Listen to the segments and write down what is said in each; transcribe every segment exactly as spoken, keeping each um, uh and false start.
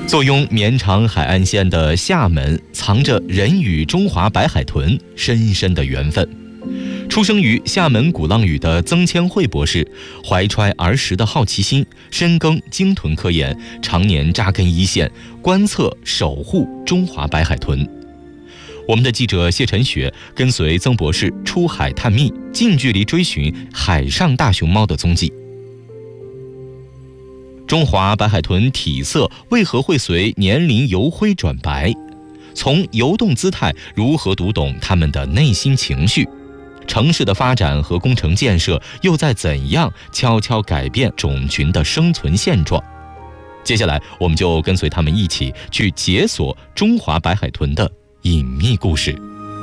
坐拥绵长海岸线的厦门，藏着人与中华白海豚深深的缘分。出生于厦门鼓浪屿的曾千惠博士，怀揣儿时的好奇心，深耕鲸豚科研，常年扎根一线，观测守护中华白海豚。我们的记者谢晨雪跟随曾博士出海探秘，近距离追寻海上大熊猫的踪迹。中华白海豚体色为何会随年龄由灰转白？从游动姿态如何读懂它们的内心情绪？城市的发展和工程建设又在怎样悄悄改变种群的生存现状？接下来，我们就跟随他们一起去解锁中华白海豚的隐秘故事。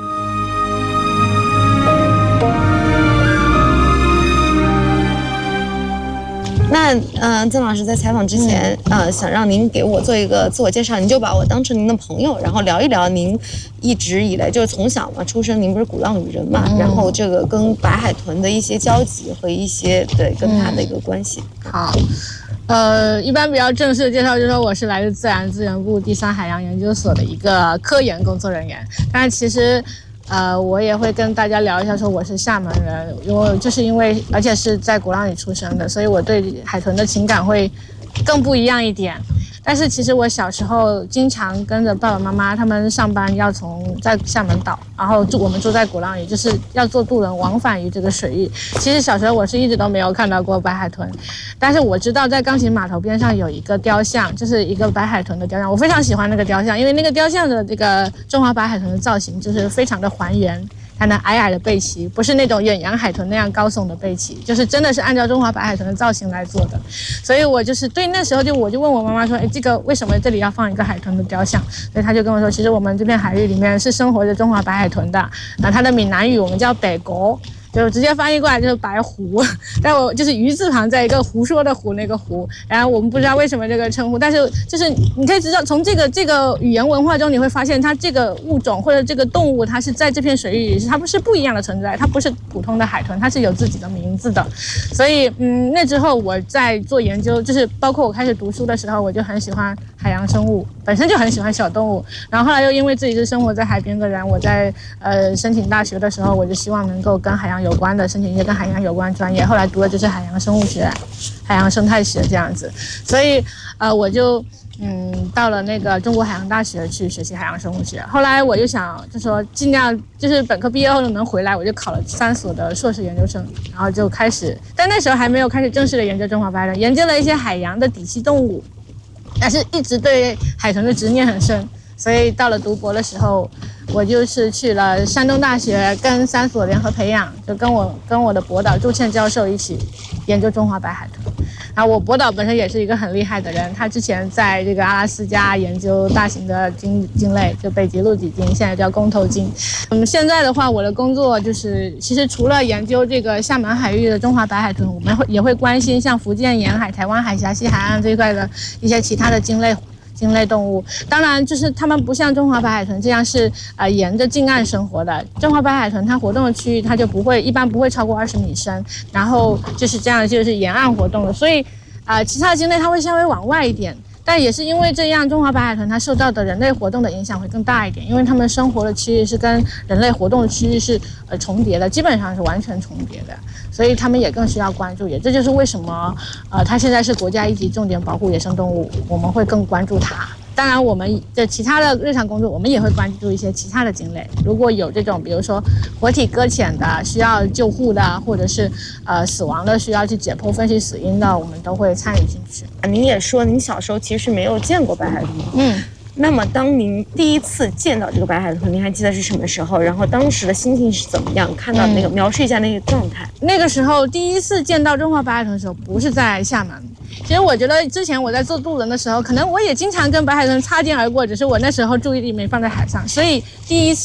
那呃，曾老师在采访之前，呃，想让您给我做一个自我介绍，您就把我当成您的朋友，然后聊一聊您一直以来就是从小嘛出生，您不是鼓浪屿人嘛，嗯、然后这个跟白海豚的一些交集和一些对跟它的一个关系。 嗯、好，呃，一般比较正式的介绍就是说我是来自自然资源部第三海洋研究所的一个科研工作人员，但是其实。呃，我也会跟大家聊一下，说我是厦门人，因为就是因为，而且是在鼓浪屿出生的，所以我对海豚的情感会更不一样一点。但是其实我小时候经常跟着爸爸妈妈他们上班，要从在厦门岛，然后住我们住在鼓浪屿，就是要坐渡轮往返于这个水域。其实小时候我是一直都没有看到过白海豚，但是我知道在钢琴码头边上有一个雕像，就是一个白海豚的雕像，我非常喜欢那个雕像，因为那个雕像的这个中华白海豚的造型就是非常的还原。它那矮矮的背鳍，不是那种远洋海豚那样高耸的背鳍，就是真的是按照中华白海豚的造型来做的。所以我就是对那时候就我就问我妈妈说，哎，这个为什么这里要放一个海豚的雕像？所以她就跟我说，其实我们这片海域里面是生活着中华白海豚的。那它的闽南语我们叫北国。就直接翻译过来就是白狐，但我就是鱼字旁在一个胡说的胡那个胡，然后我们不知道为什么这个称呼，但是就是你可以知道从这个这个语言文化中你会发现它这个物种或者这个动物它是在这片水域里它不是不一样的存在，它不是普通的海豚，它是有自己的名字的。所以嗯，那之后我在做研究，就是包括我开始读书的时候，我就很喜欢海洋生物，本身就很喜欢小动物，然后后来又因为自己是生活在海边的人，我在呃申请大学的时候，我就希望能够跟海洋有关的申请一些跟海洋有关专业，后来读的就是海洋生物学、海洋生态学这样子，所以呃我就嗯到了那个中国海洋大学去学习海洋生物学。后来我就想就说尽量就是本科毕业后能回来，我就考了三所的硕士研究生，然后就开始，但那时候还没有开始正式的研究中华白海豚，研究了一些海洋的底栖动物，但是一直对海豚的执念很深。所以到了读博的时候，我就是去了山东大学跟三所联合培养，就跟我跟我的博导朱倩教授一起研究中华白海豚。然后我博导本身也是一个很厉害的人，他之前在这个阿拉斯加研究大型的鲸鲸类，就北极陆脊鲸，现在叫公头鲸。嗯，现在的话，我的工作就是其实除了研究这个厦门海域的中华白海豚，我们会也会关心像福建沿海、台湾海峡西海岸这一块的一些其他的鲸类。鲸类动物，当然就是它们不像中华白海豚这样是呃沿着近岸生活的。中华白海豚它活动的区域它就不会一般不会超过二十米深，然后就是这样就是沿岸活动的，所以啊、呃、其他的鲸类它会稍微往外一点。但也是因为这样，中华白海豚它受到的人类活动的影响会更大一点，因为它们生活的区域是跟人类活动的区域是呃重叠的，基本上是完全重叠的，所以它们也更需要关注。也这就是为什么呃它现在是国家一级重点保护野生动物，我们会更关注它。当然，我们的其他的日常工作，我们也会关注一些其他的鲸类。如果有这种，比如说活体搁浅的、需要救护的，或者是呃死亡的，需要去解剖分析死因的，我们都会参与进去。 您也说，您小时候其实是没有见过白海豚。 嗯。 那么，当您第一次见到这个白海豚，您还记得是什么时候？然后当时的心情是怎么样？看到那个，嗯、描述一下那个状态。 那个时候第一次见到中华白海豚的时候，不是在厦门。其实我觉得之前我在做渡轮的时候，可能我也经常跟白海豚擦肩而过，只是我那时候注意力没放在海上，所以第一次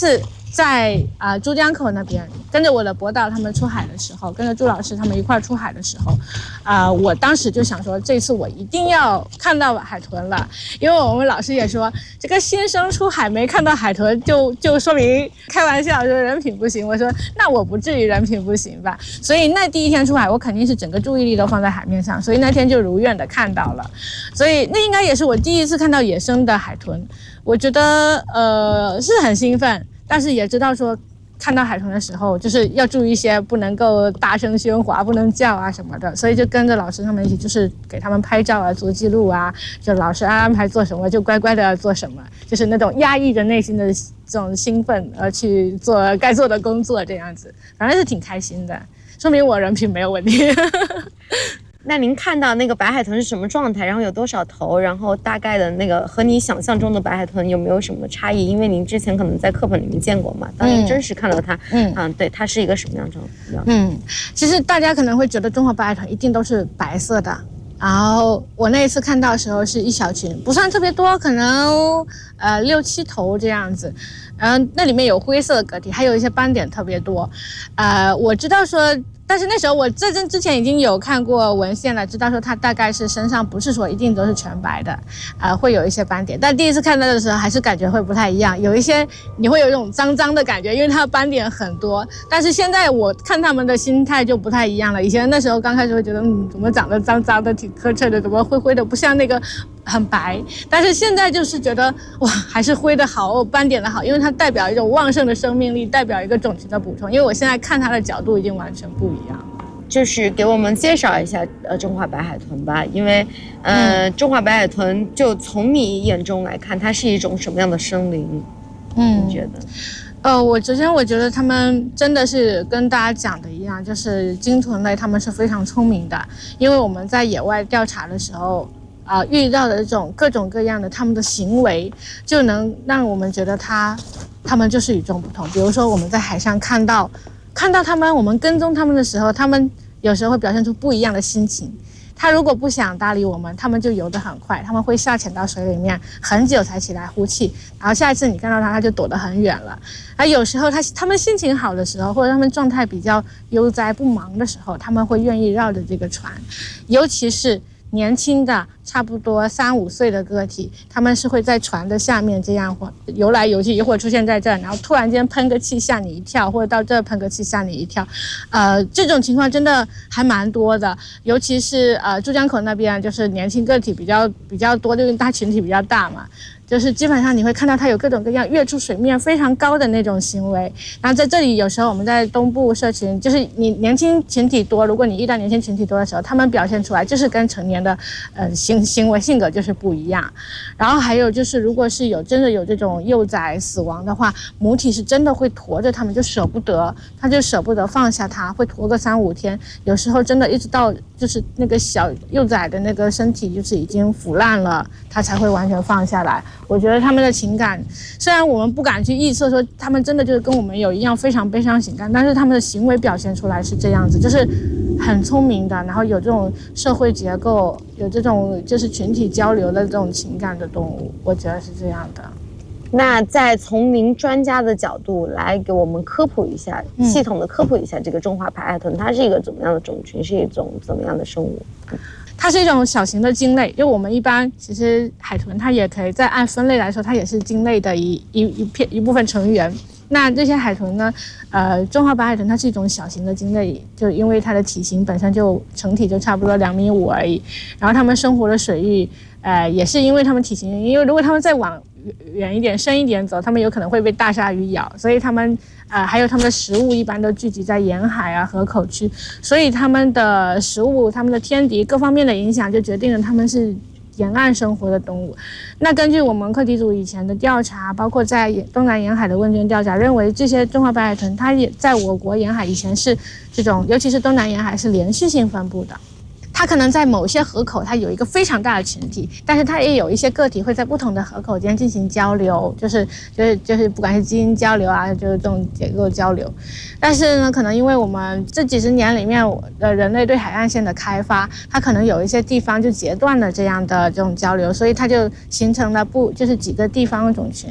在啊、呃、珠江口那边跟着我的博导他们出海的时候，跟着朱老师他们一块出海的时候，啊、呃，我当时就想说，这次我一定要看到海豚了，因为我们老师也说，这个新生出海没看到海豚就就说明开玩笑，说人品不行。我说那我不至于人品不行吧，所以那第一天出海，我肯定是整个注意力都放在海面上，所以那天就如愿的看到了，所以那应该也是我第一次看到野生的海豚，我觉得呃是很兴奋。但是也知道说，看到海豚的时候，就是要注意一些，不能够大声喧哗，不能叫啊什么的。所以就跟着老师他们一起，就是给他们拍照啊，做记录啊。就老师安排做什么，就乖乖的做什么，就是那种压抑着内心的这种兴奋，而去做该做的工作，这样子，反正是挺开心的，说明我人品没有问题。 那您看到那个白海豚是什么状态，然后有多少头，然后大概的那个和你想象中的白海豚有没有什么差异？因为您之前可能在课本里面见过嘛，当然真实看到它，嗯啊，对，它是一个什么样的状态？ 嗯，其实大家可能会觉得中华白海豚一定都是白色的，然后我那一次看到的时候是一小群，不算特别多，可能呃六七头这样子，然后那里面有灰色的个体，还有一些斑点特别多，呃，我知道说。但是那时候我在这之前已经有看过文献了，知道说它大概是身上不是说一定都是全白的，呃，会有一些斑点。但第一次看到的时候还是感觉会不太一样，有一些你会有一种脏脏的感觉，因为它的斑点很多。但是现在我看他们的心态就不太一样了。以前那时候刚开始会觉得，嗯，怎么长得脏脏的，挺磕碜的，怎么灰灰的，不像那个很白。但是现在就是觉得哇，还是灰的好，斑点的好，因为它代表一种旺盛的生命力，代表一个种群的补充。因为我现在看它的角度已经完全不一样。 就是给我们介绍一下呃中华白海豚吧，因为呃、嗯、中华白海豚就从你眼中来看，它是一种什么样的生灵？嗯，你觉得？ 呃，我首先我觉得他们真的是跟大家讲的一样，就是鲸豚类他们是非常聪明的，因为我们在野外调查的时候。啊、呃，遇到的这种各种各样的他们的行为，就能让我们觉得它，他们就是与众不同。比如说我们在海上看到，看到他们，我们跟踪他们的时候，他们有时候会表现出不一样的心情。他如果不想搭理我们，他们就游得很快，他们会下潜到水里面很久才起来呼气，然后下一次你看到他，他就躲得很远了。而有时候他他们心情好的时候，或者他们状态比较悠哉不忙的时候，他们会愿意绕着这个船，尤其是。年轻的差不多三五岁的个体，他们是会在船的下面这样游来游去，一会儿出现在这儿，然后突然间喷个气吓你一跳，或者到这儿喷个气吓你一跳，呃，这种情况真的还蛮多的。尤其是呃珠江口那边，就是年轻个体比较比较多，因为它群体比较大嘛。就是基本上你会看到它有各种各样跃出水面非常高的那种行为，然后在这里有时候我们在东部社群，就是你年轻群体多，如果你遇到年轻群体多的时候，他们表现出来就是跟成年的呃行行为性格就是不一样。然后还有就是如果是有真的有这种幼崽死亡的话，母体是真的会驮着他们，就舍不得，他就舍不得放下它，会驮个三五天，有时候真的一直到就是那个小幼崽的那个身体就是已经腐烂了，他才会完全放下来。我觉得他们的情感，虽然我们不敢去预测说他们真的就是跟我们有一样非常悲伤情感，但是他们的行为表现出来是这样子，就是很聪明的，然后有这种社会结构，有这种就是群体交流的这种情感的动物，我觉得是这样的。 那再从您专家的角度来给我们科普一下，嗯、系统的科普一下这个中华白海豚，它是一个怎么样的种群，是一种怎么样的生物？ 它是一种小型的鲸类，就我们一般其实海豚它也可以在按分类来说，它也是鲸类的一一一片一部分成员。那这些海豚呢，呃，中华白海豚它是一种小型的鲸类，就因为它的体型本身就成体就差不多两米五而已。然后它们生活的水域，呃，也是因为它们体型，因为如果它们再往远一点、深一点走，它们有可能会被大鲨鱼咬，所以它们。呃，还有它们的食物一般都聚集在沿海啊、河口区，所以它们的食物、它们的天敌各方面的影响，就决定了它们是沿岸生活的动物。那根据我们课题组以前的调查，包括在东南沿海的问卷调查，认为这些中华白海豚，它也在我国沿海以前是这种，尤其是东南沿海是连续性分布的。它可能在某些河口，它有一个非常大的群体，但是它也有一些个体会在不同的河口间进行交流，就是就是就是不管是基因交流啊，就是这种结构交流。但是呢，可能因为我们这几十年里面的人类对海岸线的开发，它可能有一些地方就截断了这样的这种交流，所以它就形成了不就是几个地方种群。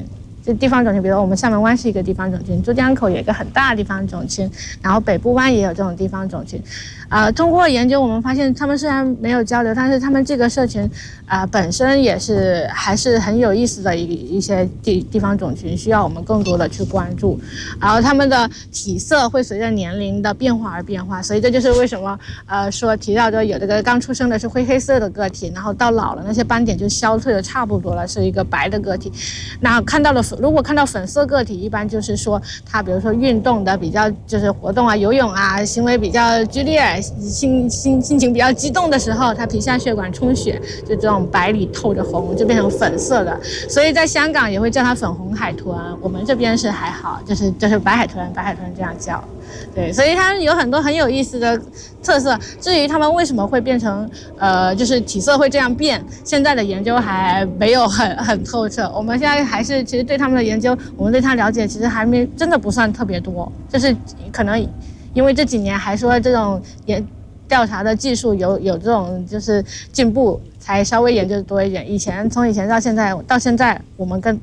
就地方种群，比如我们厦门湾是一个地方种群，珠江口有一个很大的地方种群，然后北部湾也有这种地方种群。呃，通过研究我们发现，他们虽然没有交流，但是他们这个社群，呃，本身也是还是很有意思的一一些地地方种群，需要我们更多的去关注。然后他们的体色会随着年龄的变化而变化，所以这就是为什么呃说提到的有这个刚出生的是灰黑色的个体，然后到老了那些斑点就消退的差不多了，是一个白的个体。那看到了如果看到粉色个体，一般就是说它比如说运动的比较就是活动啊、游泳啊，行为比较剧烈。心心心情比较激动的时候，它皮下血管充血，就这种白里透着红，就变成粉色的。所以在香港也会叫它粉红海豚，我们这边是还好，就是就是白海豚，白海豚这样叫。对，所以它有很多很有意思的特色。至于它们为什么会变成呃，就是体色会这样变，现在的研究还没有很很透彻。我们现在还是其实对它们的研究，我们对它了解其实还没真的不算特别多，就是可能因为这几年还说这种研调查的技术有有这种就是进步，才稍微研究多一点。以前从以前到现在到现在，我们跟